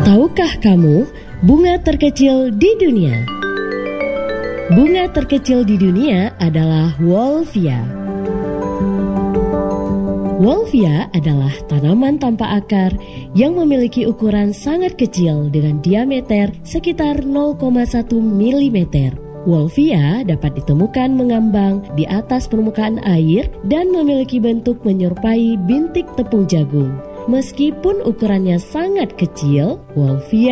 Tahukah kamu bunga terkecil di dunia? Bunga terkecil di dunia adalah Wolffia. Wolffia adalah tanaman tanpa akar yang memiliki ukuran sangat kecil dengan diameter sekitar 0,1 mm. Wolffia dapat ditemukan mengambang di atas permukaan air dan memiliki bentuk menyerupai bintik tepung jagung. Meskipun ukurannya sangat kecil, Wolffia